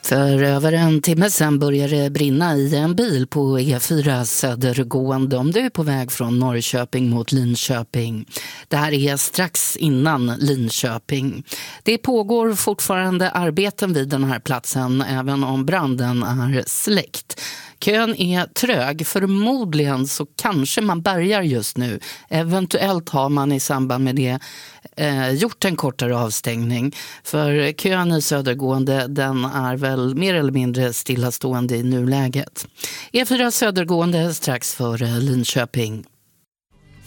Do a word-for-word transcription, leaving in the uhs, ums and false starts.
För över en timme sedan började det brinna i en bil på E fyra södergående om du är på väg från Norrköping mot Linköping. Det här är strax innan Linköping. Det pågår fortfarande arbeten vid den här platsen även om branden är släckt. Kön är trög, förmodligen så kanske man bärgar just nu. Eventuellt har man i samband med det eh, gjort en kortare avstängning. För kön i södergående, den är väl mer eller mindre stillastående i nuläget. E fyra södergående strax före Linköping.